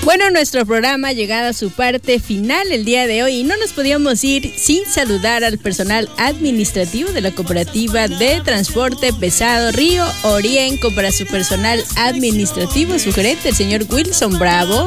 Bueno, nuestro programa ha llegado a su parte final el día de hoy y no nos podíamos ir sin saludar al personal administrativo de la Cooperativa de Transporte Pesado Río Orienco. Para su personal administrativo, su gerente, el señor Wilson Bravo.